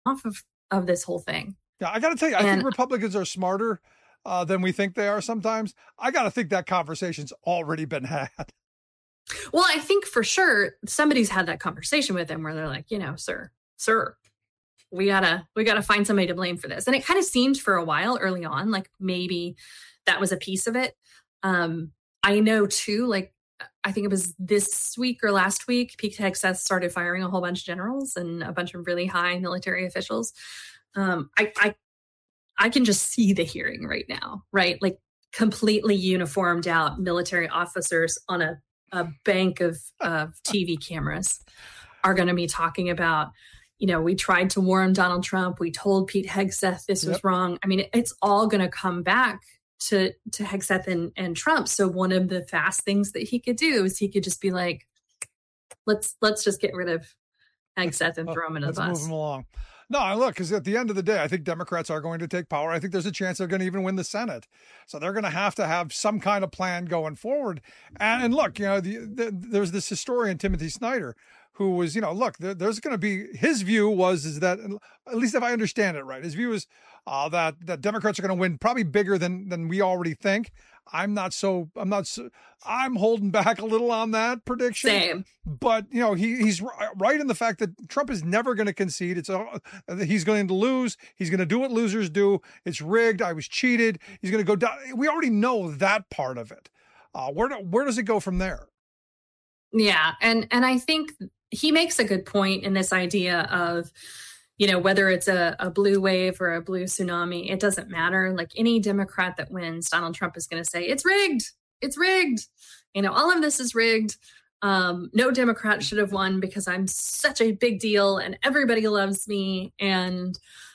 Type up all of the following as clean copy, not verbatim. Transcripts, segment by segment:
of this whole thing. Yeah, I got to tell you, I think Republicans are smarter than we think they are sometimes. I got to think that conversation's already been had. Well, I think for sure somebody's had that conversation with him where they're like, sir, we gotta find somebody to blame for this. And it kind of seemed for a while early on, like maybe that was a piece of it. I know too, like, I think it was this week or last week, Pete Hegseth started firing a whole bunch of generals and a bunch of really high military officials. I can just see the hearing right now, right? Like completely uniformed out military officers on a bank of TV cameras are going to be talking about, we tried to warn Donald Trump. We told Pete Hegseth this was wrong. I mean, it's all going to come back to Hegseth and Trump. So one of the fast things that he could do is he could just be like, let's just get rid of Hegseth and throw him in the bus. Let's move him along. No, look, because at the end of the day, I think Democrats are going to take power. I think there's a chance they're going to even win the Senate. So they're going to have some kind of plan going forward. And look, there's this historian, Timothy Snyder, who was, look, there's going to be, his view is that, at least if I understand it right, his view is that Democrats are going to win probably bigger than we already think. I'm holding back a little on that prediction. Same. But, he's right in the fact that Trump is never going to concede. He's going to lose. He's going to do what losers do. It's rigged. I was cheated. He's going to go down. We already know that part of it. Where does it go from there? Yeah. And I think he makes a good point in this idea of, whether it's a blue wave or a blue tsunami, it doesn't matter. Like any Democrat that wins, Donald Trump is going to say, it's rigged. It's rigged. All of this is rigged. No Democrat should have won because I'm such a big deal and everybody loves me. And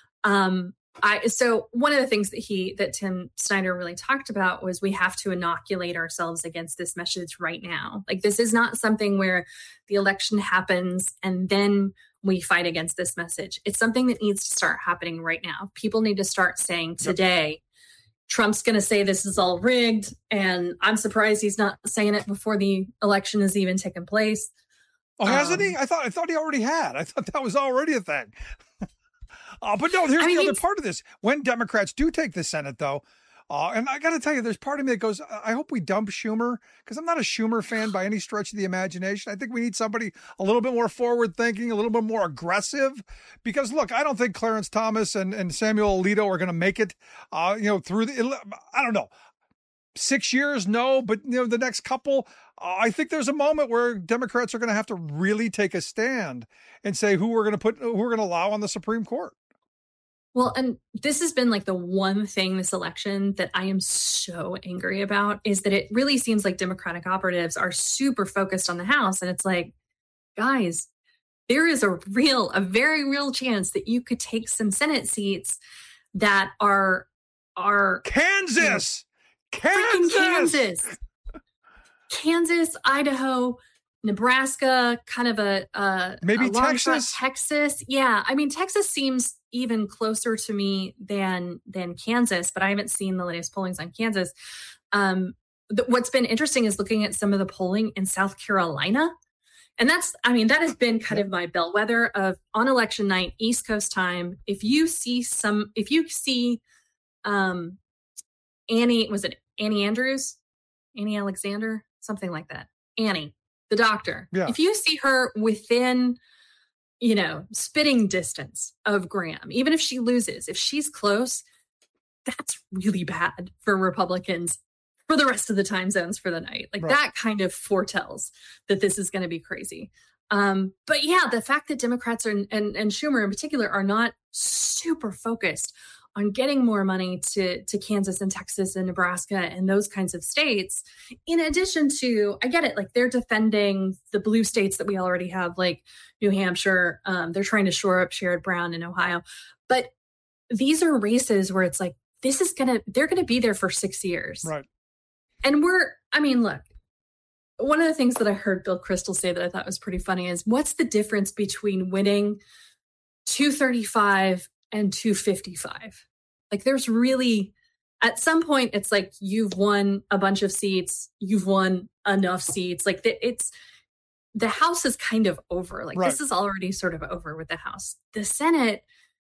so one of the things that Tim Snyder really talked about was we have to inoculate ourselves against this message right now. Like this is not something where the election happens and then we fight against this message. It's something that needs to start happening right now. People need to start saying today, Trump's going to say this is all rigged. And I'm surprised he's not saying it before the election has even taken place. Oh, hasn't he? I thought he already had. I thought that was already a thing. But no, here's the other part of this. When Democrats do take the Senate, though, and I got to tell you, there's part of me that goes, I hope we dump Schumer, because I'm not a Schumer fan by any stretch of the imagination. I think we need somebody a little bit more forward thinking, a little bit more aggressive, because look, I don't think Clarence Thomas and Samuel Alito are going to make it, through I don't know, 6 years, no, but the next couple, I think there's a moment where Democrats are going to have to really take a stand and say who we're going to allow on the Supreme Court. Well, and this has been like the one thing this election that I am so angry about is that it really seems like Democratic operatives are super focused on the House. And it's like, guys, there is a very real chance that you could take some Senate seats that are Kansas, Kansas, Idaho, Nebraska, kind of maybe Texas. Texas. Yeah. I mean, Texas seems even closer to me than Kansas, but I haven't seen the latest pollings on Kansas. What's been interesting is looking at some of the polling in South Carolina. And that has been kind of my bellwether of on election night, East Coast time. If you see Annie, was it Annie Andrews? Annie Alexander? Something like that. Annie, the doctor. Yeah. If you see her within, spitting distance of Graham, even if she loses, if she's close, that's really bad for Republicans for the rest of the time zones for the night. Like that kind of foretells that this is going to be crazy. But yeah, the fact that Democrats and Schumer in particular are not super focused on getting more money to Kansas and Texas and Nebraska and those kinds of states, in addition to, I get it, like they're defending the blue states that we already have, like New Hampshire. They're trying to shore up Sherrod Brown in Ohio. But these are races where it's like, they're going to be there for 6 years. Right. And look, one of the things that I heard Bill Kristol say that I thought was pretty funny is what's the difference between winning 235 and 255? Like there's really, at some point, it's like you've won a bunch of seats, you've won enough seats. Like the House is kind of over. Like this is already sort of over with the House. The Senate,